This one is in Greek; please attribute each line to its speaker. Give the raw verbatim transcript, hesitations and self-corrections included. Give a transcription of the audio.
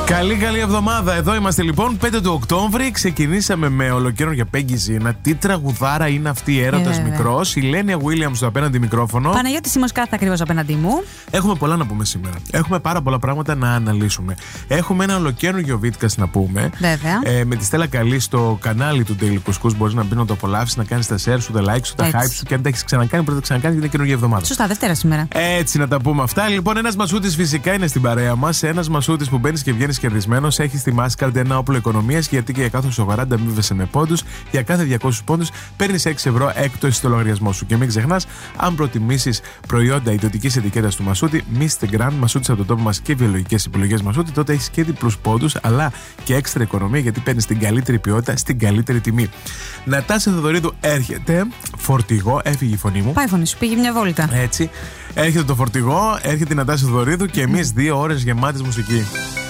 Speaker 1: Καλή καλή εβδομάδα. Εδώ είμαστε λοιπόν πέντε του Οκτώβρη. Ξεκινήσαμε με ολοκαίρια Πέγγι Ζήνα. Τι τραγουδάρα είναι αυτή, έρωτας
Speaker 2: ε,
Speaker 1: μικρός. Η Λένια Williams στο απέναντι μικρόφωνο.
Speaker 2: Παναγιώτη Σιμοσκάθα ακριβώς απέναντί μου.
Speaker 1: Έχουμε πολλά να πούμε σήμερα. Έχουμε πάρα πολλά πράγματα να αναλύσουμε. Έχουμε ένα ολοκαίριο Βίτκας να πούμε.
Speaker 2: Βέβαια.
Speaker 1: Ε, με τη Στέλλα Καλή στο κανάλι του Daily Couscous. Μπορείς να μπει να το απολαύσεις, να κάνεις τα share σου, τα like σου, τα
Speaker 2: Έτσι.
Speaker 1: hype σου. Και αν τα έχεις ξανακάνει, πρώτα ξανακάνει γιατί είναι καινούργια εβδομάδα.
Speaker 2: Σωστά, Δευτέρα σήμερα.
Speaker 1: Έτσι να τα πούμε αυτά. Λοιπόν, ένας Μασούτης φυσικά είναι στην παρέα μας. Ένας Μασούτης που μπαίνεις και βγαίνεις κερδισμένος. Έχει στη Mastercard ένα όπλο οικονομίας, γιατί και για κάθε σοβαρά ανταμείβεσαι με πόντους. Για κάθε διακόσιους πόντους παίρνεις έξι ευρώ έκπτωση στο λογαριασμό σου. Και μην ξεχνάς, αν προτιμήσεις προϊόντα ιδιωτικής ετικέτας του Μασούτη, Mister Grand, Μασούτης από το τόπο μας και βιολογικές επιλογές Μασούτη, τότε έχεις και διπλούς πόντους αλλά και έξτρα οικονομία, γιατί παίρνεις την καλύτερη ποιότητα στην καλύτερη τιμή. Νατάσα Θεοδωρίδου έρχεται. Φορτηγό, έφυγε η φωνή μου.
Speaker 2: Πάει η φωνή σου, πήγε μια βόλτα.
Speaker 1: Έτσι. Έρχεται το φορτηγό, έρχεται η Νατάσα Θεοδωρίδου και εμείς δύο ώρες γεμάτες μουσική.